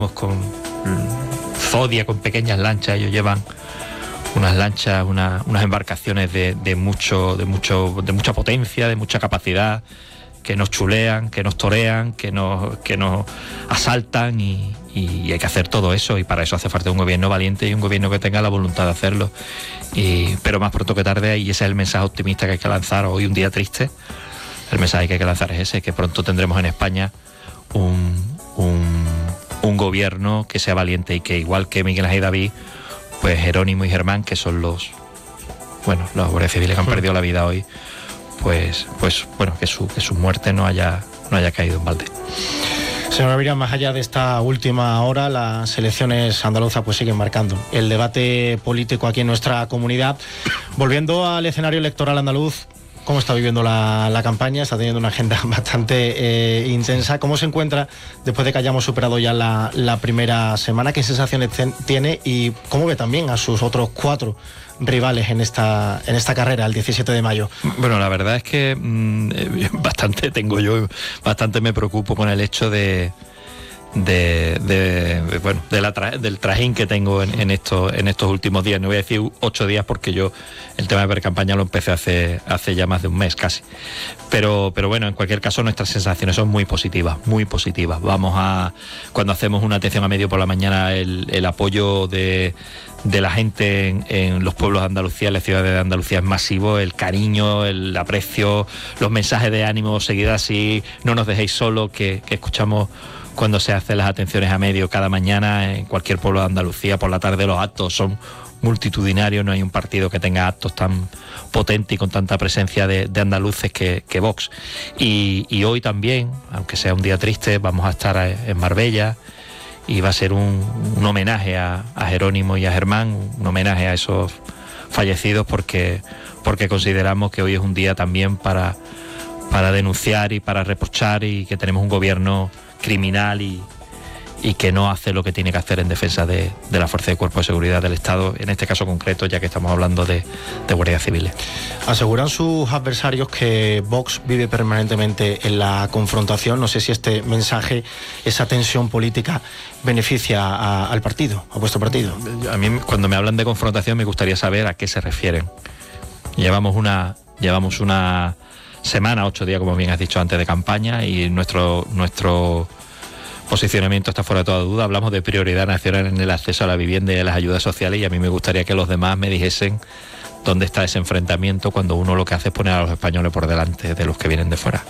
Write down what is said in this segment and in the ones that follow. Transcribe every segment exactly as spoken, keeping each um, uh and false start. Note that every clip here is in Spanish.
con Zodia, con pequeñas lanchas. Ellos llevan unas lanchas, una, unas embarcaciones de, de mucho, de mucho, de mucha potencia, de mucha capacidad, que nos chulean, que nos torean, que nos, que nos asaltan y, y hay que hacer todo eso, y para eso hace falta un gobierno valiente y un gobierno que tenga la voluntad de hacerlo. Y, pero más pronto que tarde, y ese es el mensaje optimista que hay que lanzar hoy, un día triste. El mensaje que hay que lanzar es ese, que pronto tendremos en España un, un, un gobierno que sea valiente y que, igual que Miguel Ángel y David, pues Jerónimo y Germán, que son los, bueno, los guardias civiles que han perdido la vida hoy, pues, pues bueno, que su, que su muerte no haya, no haya caído en balde. Señora Miriam, más allá de esta última hora, las elecciones andaluzas pues siguen marcando el debate político aquí en nuestra comunidad. Volviendo al escenario electoral andaluz, ¿cómo está viviendo la, la campaña? Está teniendo una agenda bastante eh, intensa. ¿Cómo se encuentra después de que hayamos superado ya la, la primera semana? ¿Qué sensaciones tiene? Y ¿cómo ve también a sus otros cuatro rivales en esta, en esta carrera, el diecisiete de mayo? Bueno, la verdad es que mmm, bastante tengo yo, bastante me preocupo con el hecho de... De, de, de bueno de la tra del trajín que tengo en, en estos en estos últimos días. No voy a decir ocho días porque yo el tema de pre-campaña lo empecé hace hace ya más de un mes casi, pero pero bueno, en cualquier caso nuestras sensaciones son muy positivas, muy positivas. Vamos a, cuando hacemos una atención a medio por la mañana, el, el apoyo de de la gente en, en los pueblos de Andalucía, en las ciudades de Andalucía es masivo. El cariño, el aprecio, los mensajes de ánimo, seguid así, no nos dejéis solos, que, que escuchamos cuando se hacen las atenciones a medio cada mañana en cualquier pueblo de Andalucía. Por la tarde los actos son multitudinarios, no hay un partido que tenga actos tan potentes y con tanta presencia de, de andaluces que, que Vox. Y, y hoy también, aunque sea un día triste, vamos a estar en Marbella y va a ser un, un homenaje a, a Jerónimo y a Germán, un homenaje a esos fallecidos, porque, porque consideramos que hoy es un día también para, para denunciar y para reprochar, y que tenemos un gobierno criminal y, y que no hace lo que tiene que hacer en defensa de, de la Fuerza de Cuerpo de Seguridad del Estado, en este caso concreto, ya que estamos hablando de, de guardias civiles. ¿Aseguran sus adversarios que Vox vive permanentemente en la confrontación? No sé si este mensaje, esa tensión política, beneficia a, al partido, a vuestro partido. A mí, cuando me hablan de confrontación, me gustaría saber a qué se refieren. Llevamos una, llevamos una semana, ocho días, como bien has dicho antes, de campaña, y nuestro nuestro posicionamiento está fuera de toda duda. Hablamos de prioridad nacional en el acceso a la vivienda y a las ayudas sociales, y a mí me gustaría que los demás me dijesen dónde está ese enfrentamiento cuando uno lo que hace es poner a los españoles por delante de los que vienen de fuera.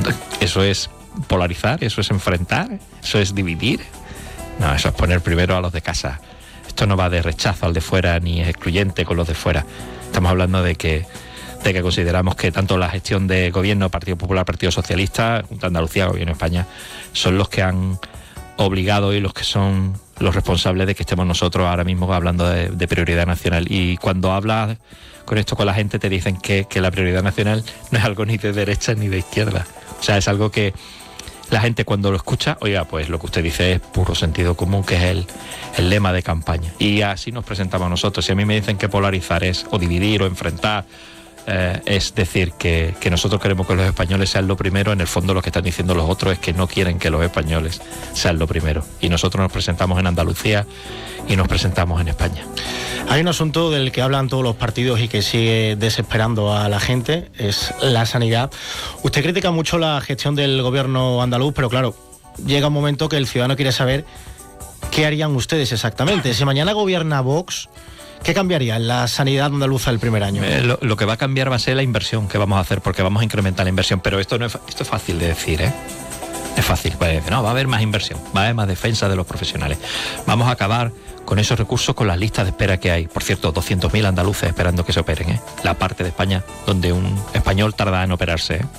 Eso es polarizar, eso es enfrentar, eso es dividir. No, eso es poner primero a los de casa. Esto no va de rechazo al de fuera ni es excluyente con los de fuera. Estamos hablando de que de que consideramos que tanto la gestión de gobierno, Partido Popular, Partido Socialista, Junta de Andalucía, Gobierno de España, son los que han obligado y los que son los responsables de que estemos nosotros ahora mismo hablando de, de prioridad nacional. Y cuando hablas con esto con la gente, te dicen que, que la prioridad nacional no es algo ni de derecha ni de izquierda. O sea, es algo que la gente, cuando lo escucha, oiga, pues lo que usted dice es puro sentido común, que es el, el lema de campaña. Y así nos presentamos nosotros. Si a mí me dicen que polarizar es o dividir o enfrentar, Eh, es decir, que, que nosotros queremos que los españoles sean lo primero. En el fondo lo que están diciendo los otros es que no quieren que los españoles sean lo primero. Y nosotros nos presentamos en Andalucía y nos presentamos en España. Hay un asunto del que hablan todos los partidos y que sigue desesperando a la gente, es la sanidad. Usted critica mucho la gestión del gobierno andaluz, pero claro, llega un momento que el ciudadano quiere saber qué harían ustedes exactamente. Si mañana gobierna Vox, ¿qué cambiaría en la sanidad andaluza el primer año? Eh, lo, lo que va a cambiar va a ser la inversión que vamos a hacer, porque vamos a incrementar la inversión. Pero esto no es, esto es fácil de decir, ¿eh? Es fácil, va a decir, no, va a haber más inversión, va a haber más defensa de los profesionales. Vamos a acabar con esos recursos, con las listas de espera que hay. Por cierto, doscientos mil andaluces esperando que se operen, ¿eh? La parte de España donde un español tarda en operarse, ¿eh?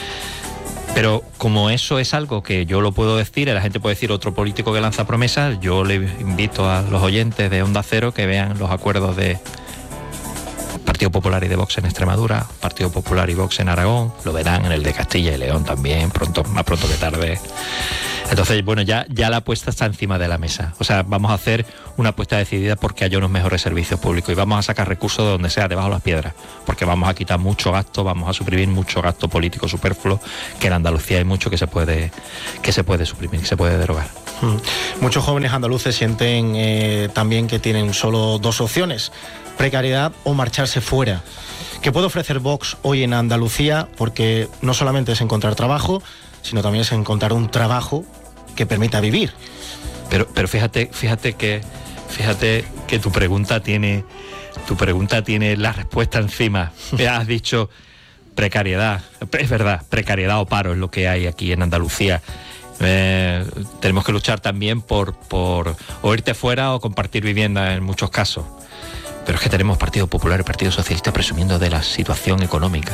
Pero como eso es algo que yo lo puedo decir, la gente puede decir otro político que lanza promesas, yo le invito a los oyentes de Onda Cero que vean los acuerdos de Partido Popular y de Vox en Extremadura, Partido Popular y Vox en Aragón, lo verán en el de Castilla y León también, pronto, más pronto que tarde. Entonces, bueno, ya, ya la apuesta está encima de la mesa. O sea, vamos a hacer una apuesta decidida porque haya unos mejores servicios públicos y vamos a sacar recursos de donde sea, debajo de las piedras, porque vamos a quitar mucho gasto, vamos a suprimir mucho gasto político superfluo, que en Andalucía hay mucho que se puede, que se puede suprimir, que se puede derogar. Mm. Muchos jóvenes andaluces sienten eh, también que tienen solo dos opciones: precariedad o marcharse fuera. ¿Qué puede ofrecer Vox hoy en Andalucía? Porque no solamente es encontrar trabajo, sino también es encontrar un trabajo que permita vivir. Pero, pero fíjate, fíjate que, fíjate que tu pregunta tiene, tu pregunta tiene la respuesta encima. Has dicho precariedad. Es verdad, precariedad o paro es lo que hay aquí en Andalucía. Eh, tenemos que luchar también por, por o irte fuera o compartir vivienda en muchos casos. Pero es que tenemos Partido Popular y Partido Socialista presumiendo de la situación económica.